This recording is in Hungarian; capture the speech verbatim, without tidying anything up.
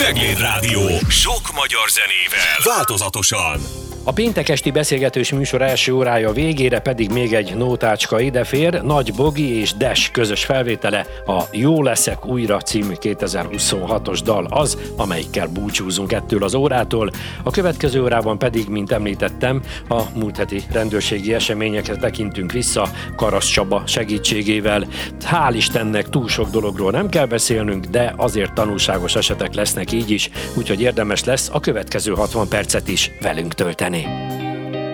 Cegléd Rádió. Sok magyar zenével. Változatosan. A péntek esti beszélgetős műsor első órája végére pedig még egy nótácska idefér. Nagy Bogi és Des közös felvétele, a Jó leszek újra című kétezer-huszonhatos dal az, amelyikkel búcsúzunk ettől az órától. A következő órában pedig, mint említettem, a múlt heti rendőrségi eseményekre tekintünk vissza Karasz Csaba segítségével. Hál' Istennek túl sok dologról nem kell beszélnünk, de azért tanulságos esetek lesznek így is, úgyhogy érdemes lesz a következő hatvan percet is velünk tölteni.